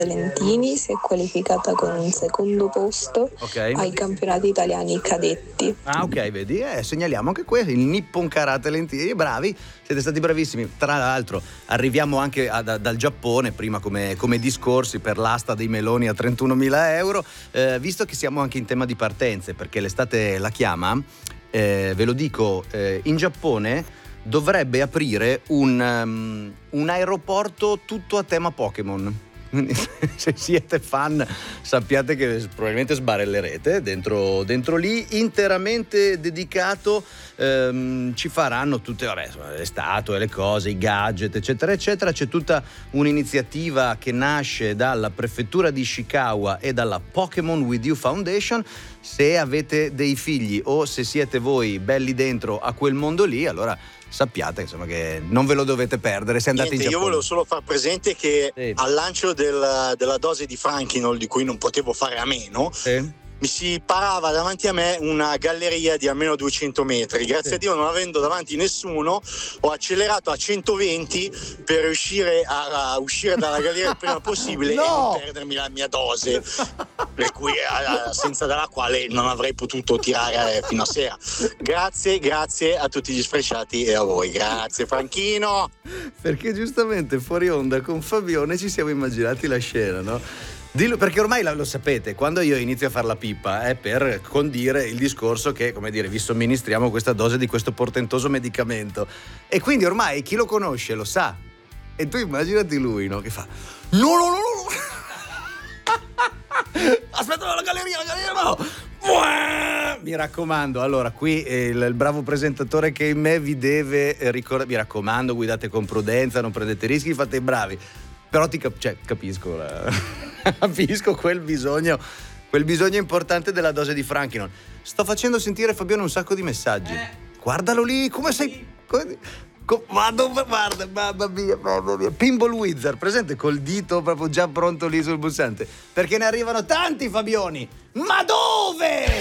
Lentini si è qualificata con un secondo posto ai campionati italiani cadetti. Ah, ok, vedi, segnaliamo anche questo, il Nippon Karate Lentini, bravi, siete stati bravissimi. Tra l'altro arriviamo anche dal Giappone, prima come discorsi per l'asta dei meloni a 31.000 euro, visto che siamo anche in tema di partenze, perché l'estate la chiama, ve lo dico, in Giappone dovrebbe aprire un aeroporto tutto a tema Pokémon. Quindi, se siete fan, sappiate che probabilmente sbarellerete dentro lì, interamente dedicato. Ci faranno tutte le statue, le cose, i gadget, eccetera eccetera. C'è tutta un'iniziativa che nasce dalla prefettura di Ishikawa e dalla Pokémon With You Foundation. Se avete dei figli o se siete voi belli dentro a quel mondo lì, allora sappiate insomma che non ve lo dovete perdere se andate in Giappone. Io volevo solo far presente che al lancio della dose di Franklinol, di cui non potevo fare a meno, mi si parava davanti a me una galleria di almeno 200 metri. Grazie a Dio, non avendo davanti nessuno, ho accelerato a 120 per riuscire a uscire dalla galleria il prima possibile e non perdermi la mia dose, per cui senza dalla quale non avrei potuto tirare fino a sera. Grazie a tutti gli sfrecciati e a voi. Grazie Franchino. Perché giustamente fuori onda con Fabione ci siamo immaginati la scena, no? Dillo, perché ormai lo sapete, quando io inizio a far la pippa è per condire il discorso che, come dire, vi somministriamo questa dose di questo portentoso medicamento, e quindi ormai chi lo conosce lo sa. E tu immaginati lui, no? Che fa no aspetta, la galleria no. Mi raccomando, allora qui il bravo presentatore che in me vi deve ricordare, mi raccomando, guidate con prudenza, non prendete rischi, fate i bravi. Però capisco capisco quel bisogno importante della dose di Franklin. Sto facendo sentire Fabione un sacco di messaggi. Guardalo lì, come sei. Guarda, mamma mia. Pinball Wizard, presente col dito proprio già pronto lì sul pulsante. Perché ne arrivano tanti Fabioni. Ma dove?